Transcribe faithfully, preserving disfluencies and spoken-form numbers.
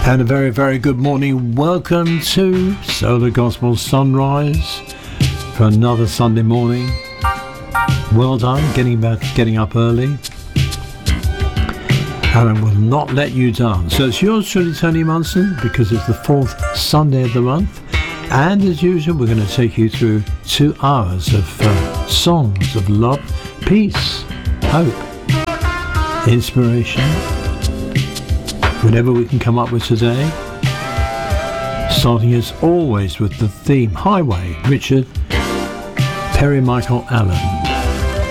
And a very, very good morning. Welcome to Solar Gospel Sunrise for another Sunday morning. Well done, getting back, getting up early. And I will not let you down. So it's yours truly, Tony Munson, because it's the fourth Sunday of the month. And as usual, we're going to take you through two hours of uh, songs of love, peace, hope, inspiration, whatever we can come up with today. Starting as always with the theme, Highway, Richard Perry Michael Allen.